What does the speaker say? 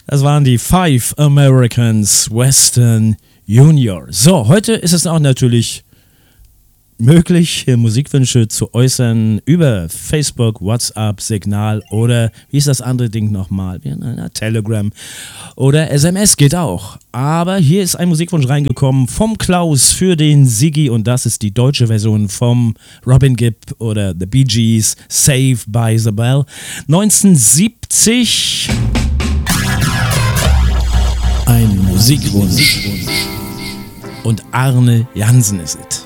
Das waren die Five Americans Western Junior. So, heute ist es auch natürlich möglich, Musikwünsche zu äußern über Facebook, WhatsApp, Signal oder, wie ist das andere Ding nochmal? Telegram oder SMS geht auch. Aber hier ist ein Musikwunsch reingekommen vom Klaus für den Siggi und das ist die deutsche Version vom Robin Gibb oder The Bee Gees, Saved by the Bell. 1970. Ein Musikwunsch. Und Arne Jansen ist es.